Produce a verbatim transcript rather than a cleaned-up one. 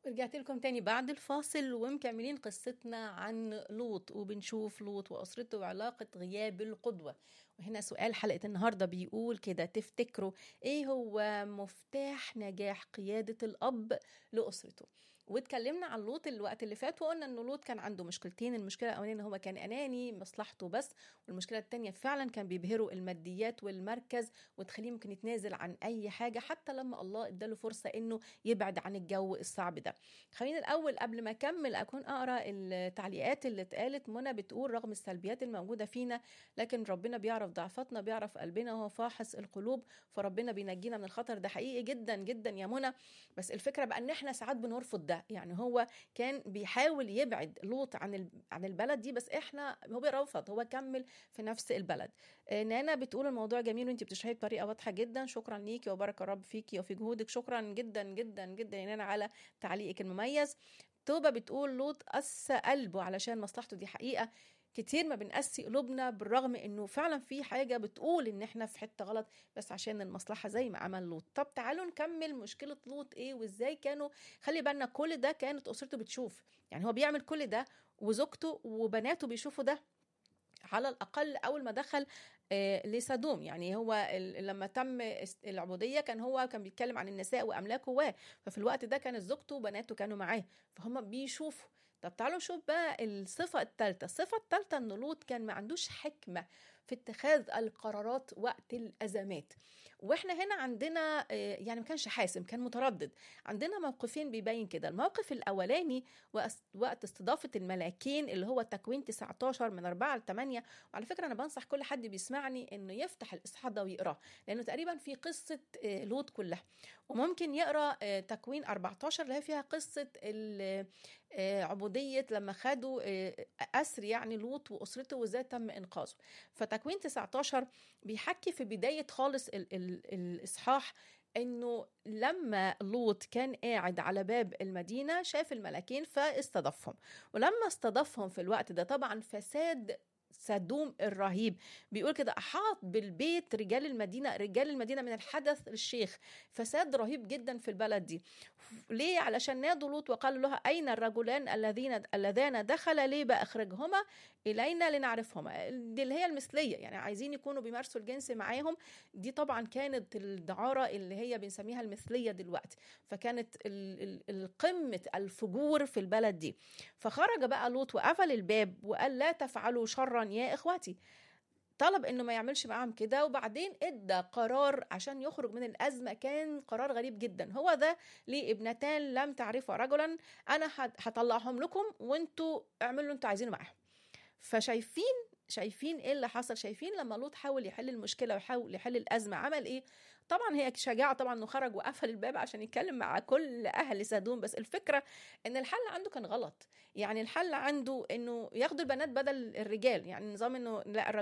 ورجعت لكم تاني بعد الفاصل ومكملين قصتنا عن لوط، وبنشوف لوط وأسرته وعلاقة غياب القدوة. وهنا سؤال حلقة النهاردة بيقول كده: تفتكروا ايه هو مفتاح نجاح قيادة الأب لأسرته؟ واتكلمنا عن لوط الوقت اللي فات وقلنا ان لوط كان عنده مشكلتين. المشكله الاولانيه ان هو كان اناني مصلحته بس، والمشكله الثانيه فعلا كان بيبهره الماديات والمركز وتخليه ممكن يتنازل عن اي حاجه حتى لما الله اداله فرصه انه يبعد عن الجو الصعب ده. خلينا الاول قبل ما اكمل اكون اقرا التعليقات اللي اتقالت. منى بتقول: رغم السلبيات الموجوده فينا لكن ربنا بيعرف ضعفاتنا، بيعرف قلبنا، وهو فاحص القلوب، فربنا بينجينا من الخطر. ده حقيقي جدا جدا يا منى، بس الفكره بقى ان احنا ساعات بنرفض ده. يعني هو كان بيحاول يبعد لوط عن عن البلد دي، بس احنا هو بيرفض، هو كمل في نفس البلد. نانا بتقول: الموضوع جميل وانت بتشرحيه بطريقه واضحه جدا، شكرا ليكي وبارك الرب فيكي وفي جهودك. شكرا جدا جدا جدا يا نانا على تعليقك المميز. توبه بتقول: لوط قسى قلبه علشان مصلحته. دي حقيقه، كتير ما بنقسي قلوبنا بالرغم انه فعلا في حاجه بتقول ان احنا في حته غلط، بس عشان المصلحه زي ما عمل لوط. طب تعالوا نكمل مشكله لوط ايه وازاي كانوا. خلي بالنا كل ده كانت اسرته بتشوف، يعني هو بيعمل كل ده وزوجته وبناته بيشوفوا ده. على الأقل أول ما دخل آه لسدوم، يعني هو لما تم العبودية كان هو كان بيتكلم عن النساء وأملاكه و ففي الوقت ده كانت زوجته وبناته كانوا معاه، فهم بيشوفوا. طب تعالوا نشوف بقى الصفة الثالثة. الصفة الثالثة إن لوط كان ما عندوش حكمة في اتخاذ القرارات وقت الأزمات. واحنا هنا عندنا آه يعني ما كانش حاسم، كان متردد. عندنا موقفين بيبين كده. الموقف الأولاني وقت استضافة الملاكين اللي هو تكوين تسعة عشر من أربعة ل ثمانية. وعلى فكرة أنا بنصح كل حد بيسمعني إنه يفتح الإصحاح ده ويقراه، لأنه تقريبا في قصة لوط كلها. وممكن يقرأ تكوين أربعة عشر اللي هي فيها قصة عبودية لما خدوا أسر يعني لوط وأسرته وإزاي تم إنقاذه. فتكوين تسعة عشر بيحكي في بداية خالص ال ال الإصحاح انه لما لوط كان قاعد على باب المدينة شاف الملاكين فاستضافهم، ولما استضافهم في الوقت ده طبعا فساد سدوم الرهيب. بيقول كده: أحاط بالبيت رجال المدينة، رجال المدينة من الحدث للشيخ. فساد رهيب جدا في البلد دي. ليه؟ علشان نادوا لوط وقالوا لها: أين الرجلان الذين اللذان دخل لي بأخرجهما إلينا لنعرفهما. دي اللي هي المثلية، يعني عايزين يكونوا بيمارسوا الجنس معاهم. دي طبعا كانت الدعارة اللي هي بنسميها المثلية دلوقتي، فكانت القمة الفجور في البلد دي. فخرج بقى لوط وقفل الباب وقال: لا تفعلوا شرا يا إخوتي. طلب انه ما يعملش معاهم كده، وبعدين ادى قرار عشان يخرج من الازمه. كان قرار غريب جدا. هو ده: ليه ابنتان لم تعرفوا رجلا، انا هطلعهم لكم وانتوا اعملوا اللي انتوا عايزينه معاهم. فشايفين شايفين ايه اللي حصل؟ شايفين لما لوط حاول يحل المشكله ويحاول يحل الازمه عمل ايه؟ طبعا هي شجاعه طبعا انه خرج وقفل الباب عشان يتكلم مع كل اهل سدوم. بس الفكره ان الحل عنده كان غلط. يعني الحل عنده انه ياخدوا البنات بدل الرجال، يعني نظام انه لا